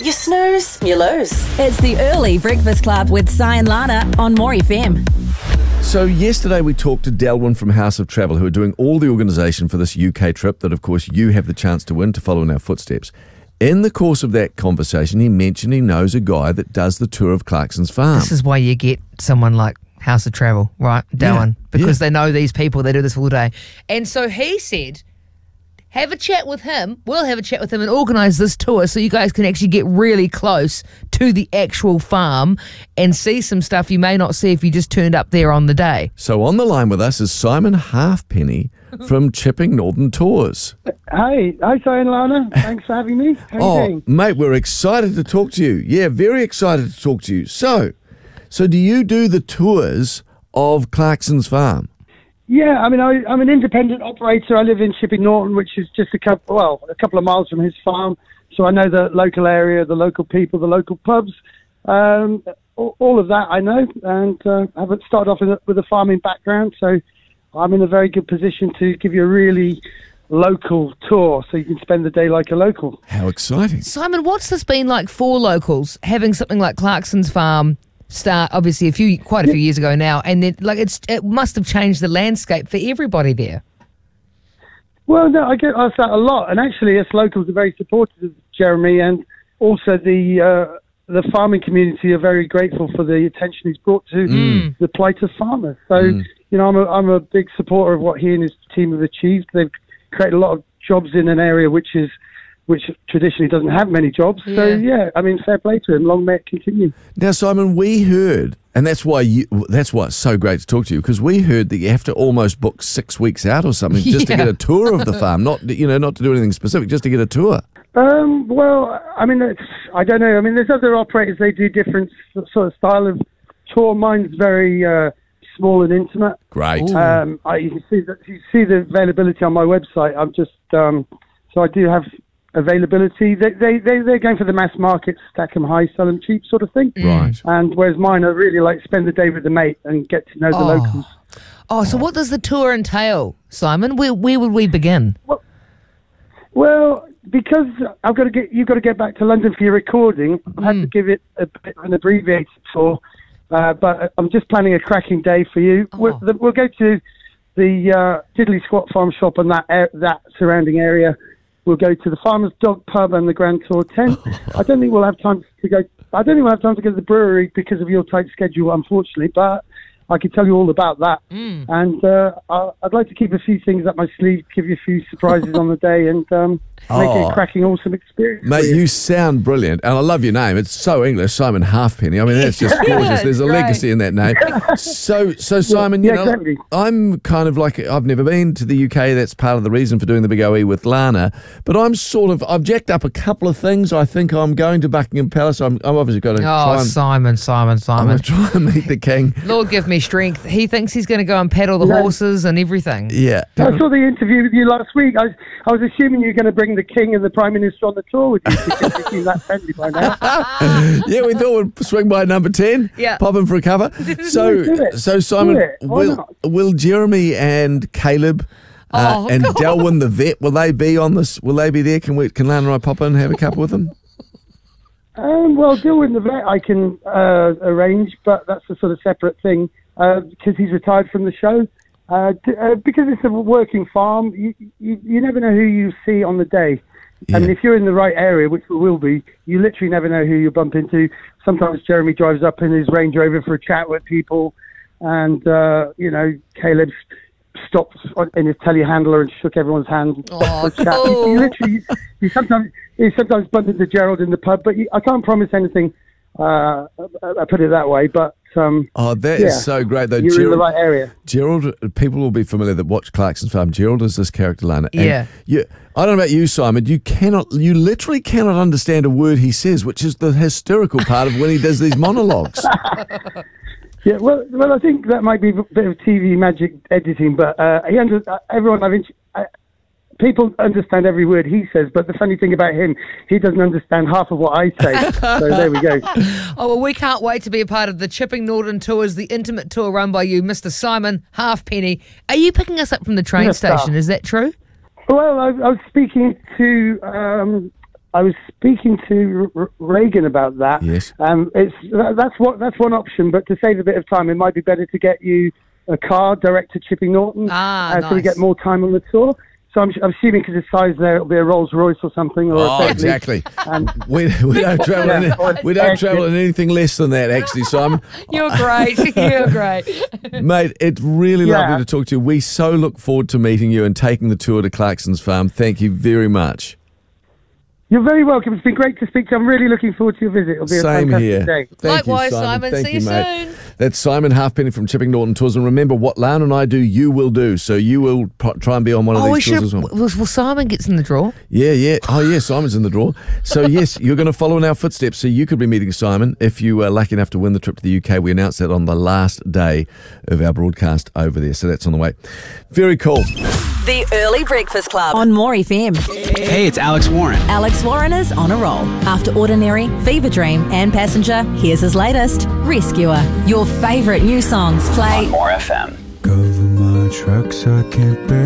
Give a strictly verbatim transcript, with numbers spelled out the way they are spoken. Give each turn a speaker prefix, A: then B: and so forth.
A: You snooze, you lose.
B: It's the Early Breakfast Club with Si and Lana on More F M.
C: So yesterday we talked to Delwyn from House of Travel, who are doing all the organisation for this U K trip that, of course, you have the chance to win to follow in our footsteps. In the course of that conversation, he mentioned he knows a guy that does the tour of Clarkson's farm.
D: This is why you get someone like House of Travel, right, Delwyn?
C: Yeah,
D: because
C: yeah.
D: they know these people, they do this all day. And so he said, have a chat with him, we'll have a chat with him and organise this tour so you guys can actually get really close to the actual farm and see some stuff you may not see if you just turned up there on the day.
C: So on the line with us is Simon Halfpenny from Chipping Norton Tours.
E: Hey, hi, Si and Lana. Thanks for having me. How
C: Oh,
E: you doing?
C: mate, we're excited to talk to you. Yeah, very excited to talk to you. So, so do you do the tours of Clarkson's farm?
E: Yeah, I mean, I, I'm an independent operator. I live in Chipping Norton, which is just a couple, well, a couple of miles from his farm. So I know the local area, the local people, the local pubs, um, all, all of that I know. And uh, I haven't started off with a, with a farming background, so I'm in a very good position to give you a really local tour so you can spend the day like a local.
C: How exciting.
D: Simon, what's this been like for locals, having something like Clarkson's farm start obviously a few, quite a few years ago now, and then like it's it must have changed the landscape for everybody there.
E: Well, no, I get asked that a lot, and actually, us locals are very supportive of Jeremy, and also the uh, the farming community are very grateful for the attention he's brought to
C: Mm.
E: the plight of farmers. So,
C: Mm.
E: you know, I'm a I'm a big supporter of what he and his team have achieved. They've created a lot of jobs in an area which is which traditionally doesn't have many jobs. So,
D: Yeah.
E: yeah, I mean, fair play to him. Long may it continue.
C: Now, Simon, we heard, and that's why you, that's why it's so great to talk to you, because we heard that you have to almost book six weeks out or something just to
D: Yeah.
C: get a tour of the farm. Not, you know, not to do anything specific, just to get a tour.
E: Um, well, I mean, it's, I don't know. I mean, there's other operators, they do different s- sort of style of tour. Mine's very uh, small and intimate.
C: Great.
D: Ooh.
E: Um, I, you can see that you see the availability on my website. I'm just um, so I do have availability. They they they they're going for the mass market, stack 'em high, sell 'em cheap sort of thing.
C: Right.
E: And whereas mine, I really like spend the day with the mate and get to know the
D: Oh.
E: locals.
D: Oh, so what does the tour entail, Simon? Where where would we begin?
E: Well, because I've got to get you've got to get back to London for your recording. I had to give it a bit of an abbreviated tour, uh, but I'm just planning a cracking day for you.
D: Oh.
E: We'll, the, we'll go to the uh, Diddley Squat Farm Shop and that ar- that surrounding area. We'll go to the Farmer's Dog Pub and the Grand Tour tent. I don't think we'll have time to go. I don't think we'll have time to go to the brewery because of your tight schedule, unfortunately. But I can tell you all about that.
D: Mm.
E: And uh, I- I'd like to keep a few things up my sleeve, give you a few surprises on the day, and um, make it
C: Oh.
E: a cracking, awesome experience.
C: Mate,
E: for you.
C: you sound brilliant, and I love your name. It's so English, Simon Halfpenny. I mean, that's just
D: Yeah,
C: gorgeous. There's a
D: great.
C: legacy in that name. So, so Simon, you
E: yeah,
C: know,
E: exactly.
C: I'm kind of like I've never been to the U K. That's part of the reason for doing the Big O E with Lana. But I'm sort of I've jacked up a couple of things. I think I'm going to Buckingham Palace. I'm, I'm obviously going to
D: Oh,
C: try and
D: Simon, Simon,
C: I'm
D: Simon.
C: going to try and meet the king.
D: Lord give me strength. He thinks he's going to go and paddle the
E: Yeah.
D: horses and everything.
C: Yeah.
E: I saw the interview with you last week. I was, I was assuming you were going to bring the King and the Prime Minister on the tour with you because you seem that friendly by now.
C: Yeah, we thought we'd swing by number ten,
D: Yeah.
C: pop in for a cover. So,
E: Do it.
C: so Simon,
E: Do it. Why
C: will
E: not?
C: will Jeremy and Caleb uh,
D: Oh,
C: and
D: God.
C: Delwyn the vet, will they be on this? Will they be there? Can we? Can Lana and I pop in and have a couple with them?
E: Um, well, deal with the vet I can uh, arrange, but that's a sort of separate thing because he's retired from the show. Uh, d- uh, because it's a working farm, you, you you never know who you see on the day. I mean,
C: Yeah.
E: if you're in the right area, which we will be, you literally never know who you bump into. Sometimes Jeremy drives up in his Range Rover for a chat with people, and uh, you know, Caleb stopped on- in his telehandler and shook everyone's hand
D: Oh,
E: for a chat. You, you literally, you sometimes you sometimes bump into Gerald in the pub, but you, I can't promise anything. Uh, I, I put it that way, but um,
C: Oh, that is
E: yeah,
C: so great though.
E: you're in the
C: Gerald,
E: right area.
C: Gerald, people will be familiar that watch Clarkson's Farm. Gerald is this character, Lana. and
D: Yeah.
C: You, I don't know about you, Simon. You cannot, you literally cannot understand a word he says, which is the hysterical part of when he does these monologues.
E: Yeah, well, well, I think that might be a bit of T V magic editing, but uh, he under, uh, everyone I've int- uh, people understand every word he says, but the funny thing about him, he doesn't understand half of what I say. So there we go.
D: Oh, well, we can't wait to be a part of the Chipping Norton Tours, the intimate tour run by you, Mister Simon Halfpenny. Are you picking us up from the train
E: Yes, sir.
D: station? Is that true?
E: Well, I, I was speaking to um, I was speaking to R- R- Reagan about that.
C: Yes.
E: Um, it's that, that's what that's one option, but to save a bit of time, it might be better to get you a car direct to Chipping Norton,
D: Ah,
E: uh, so we
D: nice.
E: get more time on the tour. So I'm, I'm assuming because of size there, it'll be a Rolls Royce or something, or
C: Oh,
E: a Bentley.
C: exactly.
E: And
C: We, we don't travel in
E: Yeah, or
C: we don't
E: a
C: travel in anything less than that, actually, Simon.
D: You're great. You're great.
C: Mate, it's really
E: Yeah.
C: lovely to talk to you. We so look forward to meeting you and taking the tour to Clarkson's Farm. Thank you very much.
E: You're very welcome. It's been great to speak to you. I'm really looking forward to your visit. It'll be a
C: Same
E: fantastic
C: here.
E: day.
C: Thank
D: Likewise,
C: you, Simon.
D: Simon.
C: Thank
D: See
C: you,
D: you
C: mate.
D: soon.
C: That's Simon Halfpenny from Chipping Norton Tours. And remember, what Lan and I do, you will do. So you will pro- try and be on one of
D: Oh, we
C: these tours
D: should.
C: as well.
D: Well, well, Simon gets in the draw.
C: Yeah, yeah. Oh, yeah, Simon's in the draw. So, yes, you're going to follow in our footsteps. So you could be meeting Simon if you are lucky enough to win the trip to the U K. We announced that on the last day of our broadcast over there. So that's on the way. Very cool.
B: The Early Breakfast Club on More F M.
A: Hey, it's Alex Warren.
B: Alex Warren is on a roll. After Ordinary, Fever Dream, and Passenger, here's his latest, Rescuer. Your favourite new songs play
A: More F M.
F: Cover my tracks, I can't bear